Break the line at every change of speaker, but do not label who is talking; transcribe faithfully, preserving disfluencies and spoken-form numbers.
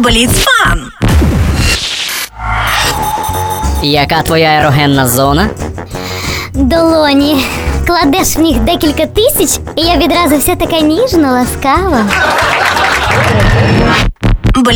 Бліцфан!
Яка твоя ерогенна зона?
Долоні. Кладеш в них декілька тисяч, і я відразу вся така ніжна, ласкава.